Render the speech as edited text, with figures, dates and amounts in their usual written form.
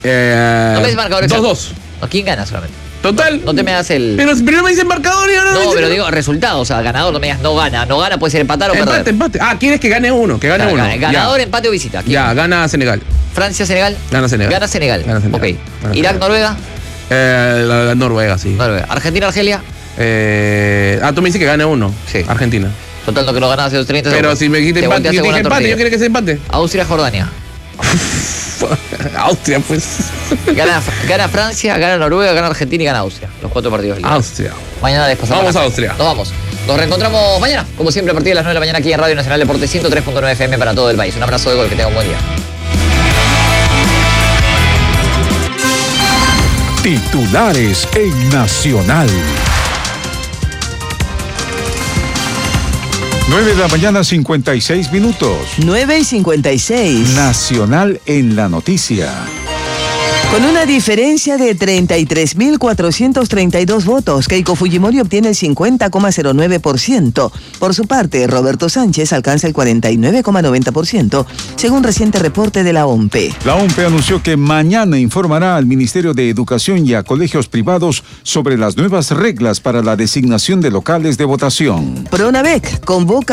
No me des marcador exacto. 2-2. ¿A quién gana solamente? Total. No te me das el... Pero primero me dicen marcador y ahora No, pero digo resultado, o sea, ganador, no me digas no gana. No gana, puede ser empatar o perder. Empate. Ah, ¿quieres que gane uno? Que gane uno. Ganador, ya. empate o visita. ¿Quién? Ya, gana Senegal. Francia, Senegal. Gana Senegal. Gana Senegal. Gana Senegal. Ok. Gana Irak, Senegal. Noruega. La Noruega, sí. Noruega. Argentina, Argelia. Tú me dices que gane uno. Sí. Argentina. Total, no que lo ganas hace 30 Pero segundos. si me dijiste Te empate, volteas yo según dije la empate, tortilla. yo quiero que sea empate. Austria, Jordania. Austria, pues. Gana Francia, gana Noruega, gana Argentina y gana Austria. Los 4 partidos libres. Austria. Mañana después. Vamos a Austria. Nos vamos. Nos reencontramos mañana, como siempre, a partir de las 9 de la mañana aquí en Radio Nacional Deporte 103.9 FM para todo el país. Un abrazo de gol, que tenga un buen día. Titulares en Nacional. 9 de la mañana, 56 minutos. 9:56. Nacional en la noticia. Con una diferencia de 33.432 votos, Keiko Fujimori obtiene el 50,09%. Por su parte, Roberto Sánchez alcanza el 49,90%, según reciente reporte de la OMPE. La OMPE anunció que mañana informará al Ministerio de Educación y a colegios privados sobre las nuevas reglas para la designación de locales de votación. Pronavec convoca